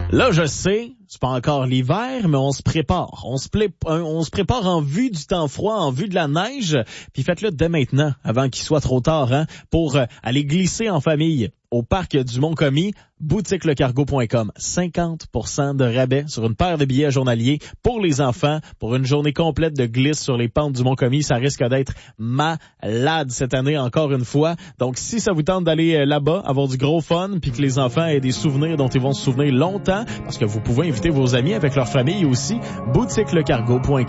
Là, je sais, c'est pas encore l'hiver, mais on se prépare. On se prépare en vue du temps froid, en vue de la neige. Puis faites-le dès maintenant, avant qu'il soit trop tard, pour aller glisser en famille au parc du Mont-Commis. boutiquelecargo.com. 50% de rabais sur une paire de billets journaliers pour les enfants, pour une journée complète de glisse sur les pentes du Mont-Commis. Ça risque d'être malade cette année, encore une fois. Donc, si ça vous tente d'aller là-bas, avoir du gros fun, puis que les enfants aient des souvenirs dont ils vont se souvenir longtemps, parce que vous pouvez inviter vos amis avec leur famille aussi, boutiquelecargo.com.